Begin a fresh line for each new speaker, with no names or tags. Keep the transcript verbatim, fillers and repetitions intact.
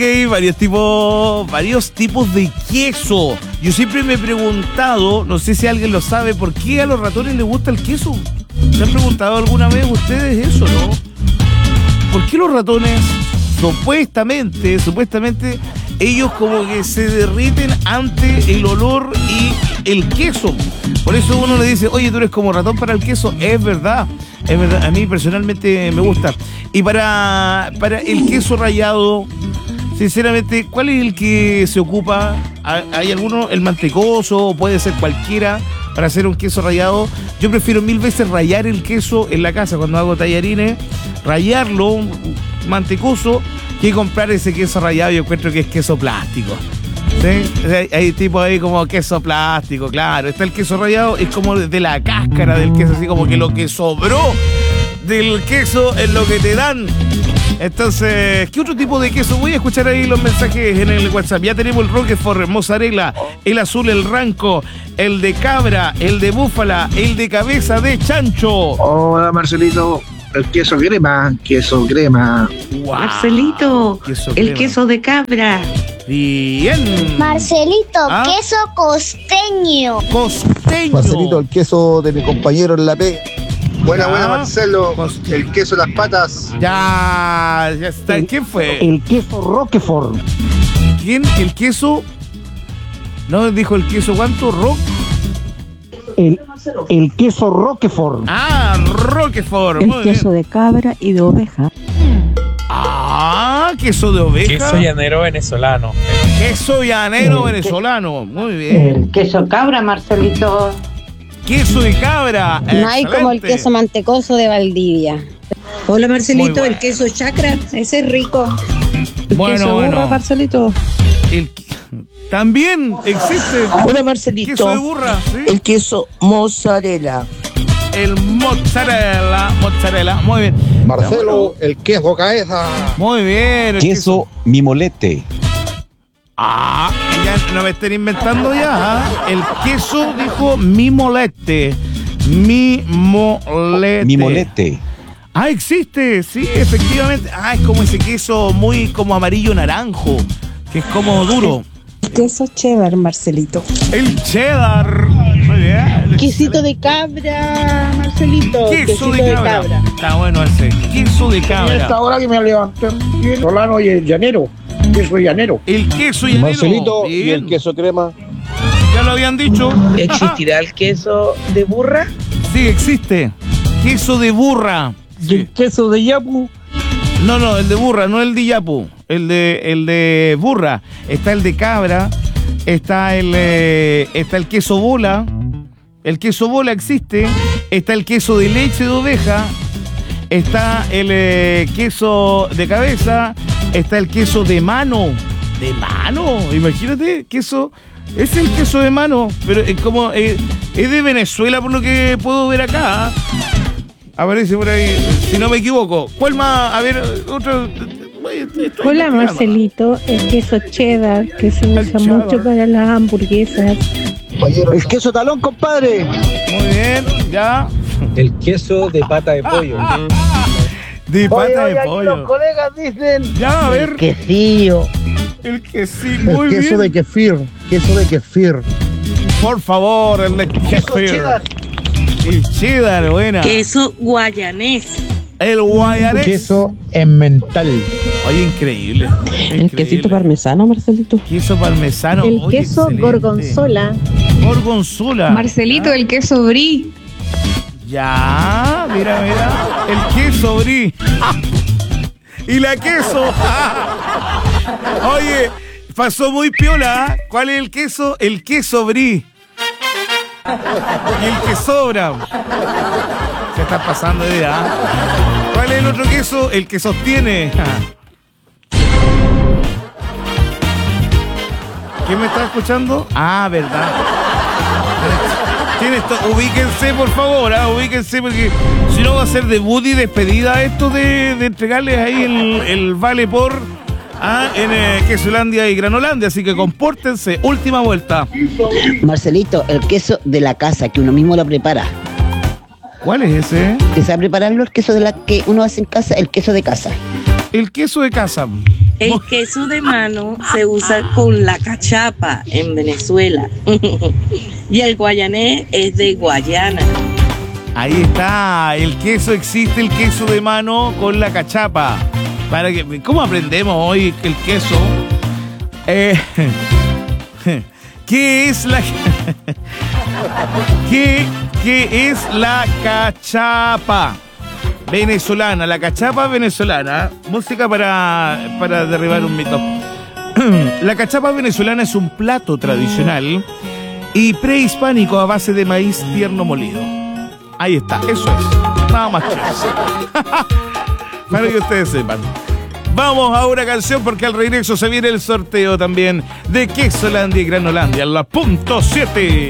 Hay varios tipos, varios tipos de queso. Yo siempre me he preguntado, no sé si alguien lo sabe, ¿por qué a los ratones les gusta el queso? ¿Se han preguntado alguna vez ustedes eso, no? ¿Por qué los ratones, supuestamente, supuestamente, ellos como que se derriten ante el olor y el queso? Por eso uno le dice, oye, tú eres como ratón para el queso. Es verdad, es verdad. A mí personalmente me gusta. Y para, para el queso rallado, sinceramente, ¿cuál es el que se ocupa? ¿Hay alguno? ¿El mantecoso? ¿O puede ser cualquiera para hacer un queso rallado? Yo prefiero mil veces rallar el queso en la casa cuando hago tallarines, rallarlo, mantecoso, que comprar ese queso rallado. Yo encuentro que es queso plástico. ¿Sí? Hay tipo ahí como queso plástico, claro. Está el queso rallado, es como de la cáscara del queso, así como que lo que sobró del queso es lo que te dan. Entonces, ¿qué otro tipo de queso? Voy a escuchar ahí los mensajes en el WhatsApp. Ya tenemos el Roquefort, mozzarella, el azul, el ranco, el de cabra, el de búfala, el de cabeza de chancho.
Hola, Marcelito. El queso crema, queso crema.
Wow. Marcelito, queso el crema. Queso de cabra.
Bien.
Marcelito, ¿ah? Queso costeño.
Costeño.
Marcelito, el queso de mi compañero en la P.
Buena, buena, Marcelo. Costeño. El queso de las patas.
Ya, ya está. El, ¿quién fue?
El queso Roquefort.
¿Quién? ¿El queso? ¿No dijo el queso cuánto? ¿Rock?
El, el queso Roquefort.
Ah, Roquefort.
El Muy queso bien. De cabra y de oveja.
Ah, queso de oveja.
Queso llanero venezolano.
Queso llanero el venezolano. Que, Muy bien.
El queso cabra, Marcelito.
Queso de cabra.
No hay como el queso mantecoso de Valdivia.
Hola, Marcelito, bueno. El queso chacra, ese es rico.
El bueno, queso
burra,
bueno.
Marcelito.
El, también existe.
Hola, Marcelito.
Queso de burra, ¿sí?
El queso mozzarella.
El mozzarella, mozzarella, muy bien.
Marcelo, el queso cabeza.
Muy bien.
El queso, queso mimolete.
Ah, ya no me estén inventando ya. ¿eh? El queso dijo mimolete. Mimolete.
Mimolete.
Ah, existe, sí, efectivamente. Ah, es como ese queso muy como amarillo naranjo, que es como duro.
El queso cheddar, Marcelito.
El cheddar. Muy bien.
Quesito de cabra, Marcelito.
Queso
Quesito
de cabra. de cabra. Está bueno ese. Queso de cabra.
En esta hora que me levanté, el solano y el llanero. Queso llanero.
El queso llanero.
Marcelito, bien. Y el queso crema.
Ya lo habían dicho.
¿Existirá el queso de burra?
Sí, existe. Queso de burra.
Sí. ¿El queso de yapu?
No, no, el de burra, no el de yapu. El de, el de burra. Está el de cabra. Está el, eh, está el queso bola. El queso bola existe. Está el queso de leche de oveja. Está el eh, queso de cabeza. Está el queso de mano. ¿De mano? Imagínate, queso. Es el queso de mano. Pero es como. Eh, es de Venezuela, por lo que puedo ver acá. Aparece por ahí, si no me equivoco. ¿Cuál más? A ver, otro.
Hola, Marcelito. El queso cheddar, que se usa cheddar. mucho para las hamburguesas.
El queso talón, compadre.
Muy bien, ya.
El queso de pata de pollo.
De pata oye, oye, de pollo.
Los colegas dicen.
Ya, a ver.
El quesillo.
El quesillo, muy
bien. El queso
bien.
de kefir. Queso de kefir.
Por favor, el de kefir. El cheddar, buena.
Queso guayanés.
El guayanés.
Queso emmental.
Oye, increíble.
El increíble. Quesito parmesano, Marcelito.
Queso parmesano.
El
oye,
queso
excelente.
gorgonzola.
Gorgonzola.
Marcelito, ¿ah? El queso brie.
Ya, mira, mira. El queso brie. Y la queso. Oye, pasó muy piola. ¿Cuál es el queso? El queso brie. Y el que sobra. Se está pasando de edad. ¿Cuál es el otro queso? El que sostiene. ¿Quién me está escuchando? Ah, verdad. Tienes to- ubíquense, por favor, ¿eh? ubíquense, porque si no va a ser debut y despedida esto de, de entregarles ahí el, el vale por ah, en eh, Quesolandia y Granolandia, así que compórtense. Última vuelta.
Marcelito, el queso de la casa, que uno mismo lo prepara.
¿Cuál es ese?
¿Que sabe prepararlo? El queso de la que uno hace en casa, el queso de casa.
El queso de casa.
El queso de mano se usa con la cachapa en Venezuela. Y el guayanés es de Guayana.
Ahí está, el queso existe, el queso de mano con la cachapa. Para que, ¿cómo aprendemos hoy el queso? Eh, ¿Qué es la ¿Qué, qué es la cachapa venezolana? La cachapa venezolana, música para, para derribar un mito. La cachapa venezolana es un plato tradicional y prehispánico a base de maíz tierno molido. Ahí está, eso es. Nada más que eso. Para que ustedes sepan. Vamos a una canción porque al regreso se viene el sorteo también de Quesolandia y Granolandia, la punto siete.